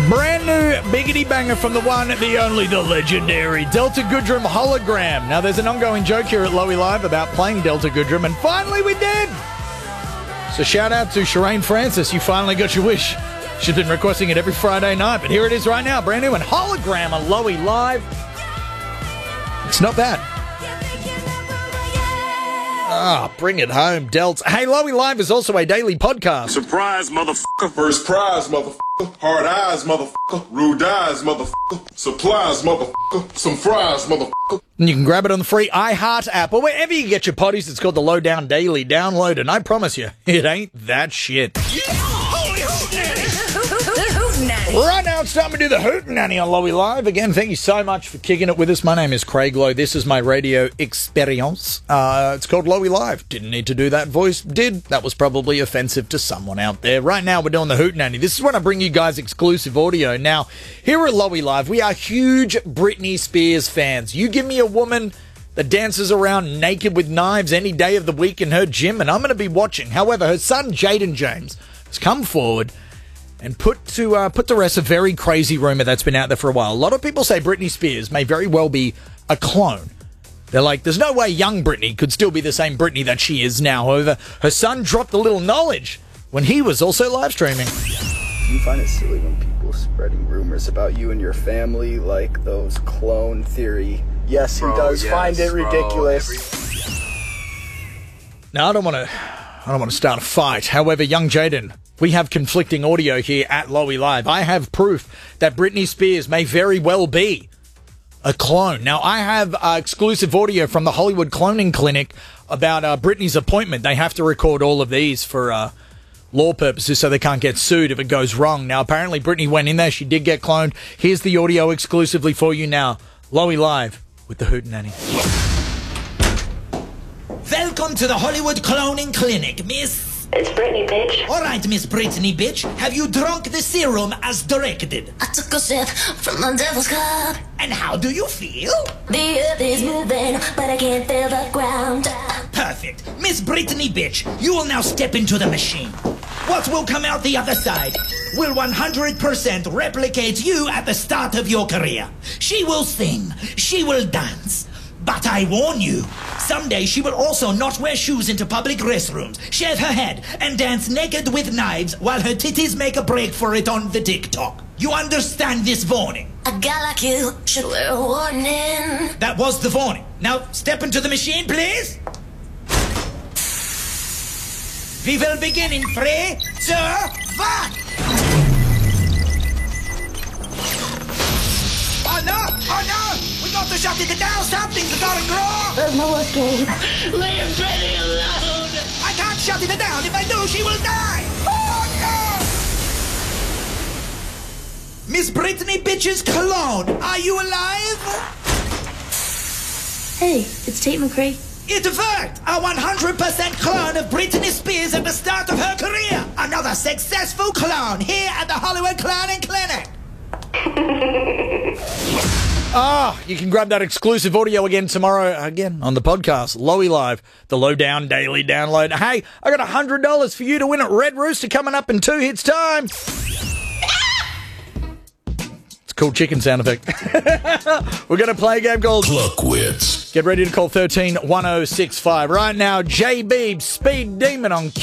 Brand new biggity banger from the one, the only, the legendary Delta Goodrem hologram. Now, there's an ongoing joke here at Lowy Live about playing Delta Goodrem, and finally we did. So shout out to Shireen Francis. You finally got your wish. She's been requesting it every Friday night, but here it is right now, brand new and hologram on Lowy Live. It's not bad. Ah, bring it home, Delts. Hey, Lowy Live is also a daily podcast. Surprise, motherfucker. First prize, motherfucker. Hard eyes, motherfucker. Rude eyes, motherfucker. Supplies, motherfucker. Some fries, motherfucker. And you can grab it on the free iHeart app or wherever you get your potties. It's called the Lowdown Daily. Download, and I promise you, it ain't that shit. Right now, it's time to do the Hootenanny on Lowy Live. Again, thank you so much for kicking it with us. My name is Craig Lowe. This is my radio experience. It's called Lowy Live. Didn't need to do that voice. Did. That was probably offensive to someone out there. Right now, we're doing the Hootenanny. This is when I bring you guys exclusive audio. Now, here at Lowy Live, we are huge Britney Spears fans. You give me a woman that dances around naked with knives any day of the week in her gym, and I'm going to be watching. However, her son, Jaden James, has come forward and put to rest a very crazy rumor that's been out there for a while. A lot of people say Britney Spears may very well be a clone. They're like, there's no way young Britney could still be the same Britney that she is now. However, her son dropped a little knowledge when he was also live streaming. Do you find it silly when people spreading rumors about you and your family, like those clone theory? Yes, he does find it ridiculous. Now, I don't want to start a fight. However, young Jaden, we have conflicting audio here at Lowy Live. I have proof that Britney Spears may very well be a clone. Now, I have exclusive audio from the Hollywood Cloning Clinic about Britney's appointment. They have to record all of these for law purposes so they can't get sued if it goes wrong. Now, apparently Britney went in there. She did get cloned. Here's the audio exclusively for you now. Lowy Live with the Hootenanny. Welcome to the Hollywood Cloning Clinic, Miss... It's Britney, bitch. All right, Miss Britney, bitch. Have you drunk the serum as directed? I took a sip from the devil's cup. And how do you feel? The earth is moving, but I can't feel the ground. Perfect. Miss Britney, bitch, you will now step into the machine. What will come out the other side will 100% replicate you at the start of your career. She will sing. She will dance. But I warn you, someday she will also not wear shoes into public restrooms, shave her head, and dance naked with knives while her titties make a break for it on the TikTok. You understand this warning? A guy like you should wear a warning. That was the warning. Now, step into the machine, please. We will begin in 3, 2, 1. Oh no! Oh no! We got to shut it down! Something's gonna grow! There's no escape. Leave Britney alone! I can't shut it down! If I do, she will die! Oh no! Miss Britney bitch's clone, are you alive? Hey, it's Tate McRae. It worked! A 100% clone of Britney Spears at the start of her career! Another successful clone here at the Hollywood Cloning Clinic! You can grab that exclusive audio again tomorrow, again, on the podcast, Lowy Live, the Lowdown Daily Download. Hey, I got $100 for you to win at Red Rooster coming up in 2 hits time. It's a cool chicken sound effect. We're going to play a game called Cluckwits. Get ready to call 13-1065. Right now, J. Beeb, Speed Demon on